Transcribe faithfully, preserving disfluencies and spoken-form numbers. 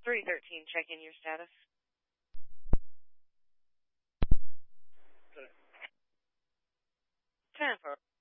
three thirteen, check in your status. ten four.